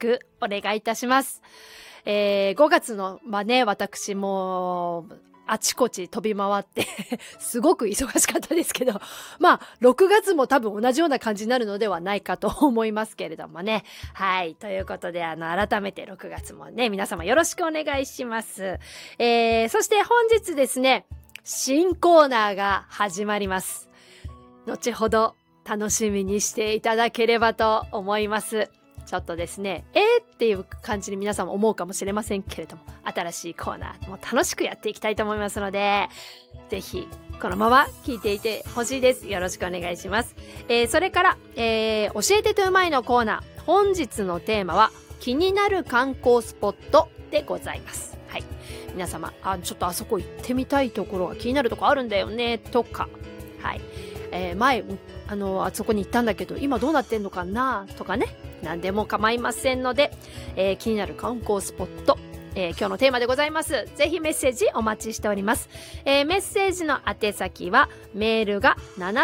くお願いいたします。5月の、私もあちこち飛び回ってすごく忙しかったですけど、6月も多分同じような感じになるのではないかと思いますけれどもね。はい。ということで、改めて6月もね、皆様よろしくお願いします。そして本日ですね、新コーナーが始まります。後ほど楽しみにしていただければと思います。ちょっとですね、っていう感じに皆さんも思うかもしれませんけれども、新しいコーナーも楽しくやっていきたいと思いますので、ぜひこのまま聞いていてほしいです。よろしくお願いします。それから、教えてとうまいのコーナー、本日のテーマは気になる観光スポットでございます。はい。皆様、ちょっとあそこ行ってみたいところが気になるとこあるんだよね、とか、はい。前、あそこに行ったんだけど、今どうなってんのかなとかね。何でも構いませんので、気になる観光スポット、今日のテーマでございます。ぜひメッセージお待ちしております。メッセージの宛先は、メールが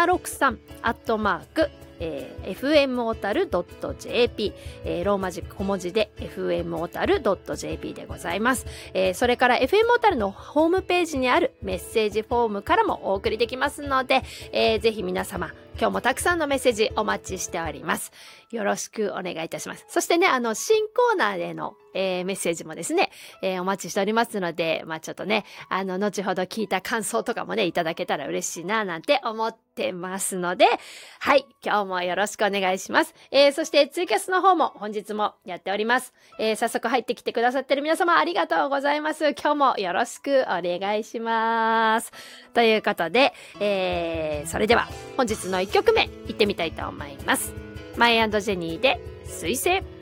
763@fmotal.jp、ローマ字小文字で fmotal.jp でございます。それから fmotal のホームページにあるメッセージフォームからもお送りできますので、ぜひ皆様、今日もたくさんのメッセージお待ちしております。よろしくお願いいたします。そしてね、新コーナーでの、メッセージもですね、お待ちしておりますので、ちょっとね、後ほど聞いた感想とかもね、いただけたら嬉しいな、なんて思ってますので、はい、今日もよろしくお願いします。そしてツイキャスの方も本日もやっております。早速入ってきてくださってる皆様ありがとうございます。今日もよろしくお願いします。ということで、それでは本日の1曲目いってみたいと思います。マイ&ジェニーで水星。